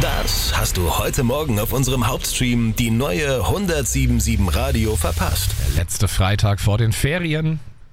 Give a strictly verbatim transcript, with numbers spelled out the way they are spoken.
Das hast du heute Morgen auf unserem Hauptstream, die neue hundertsieben Komma sieben Radio, verpasst. Der letzte Freitag vor den Ferien.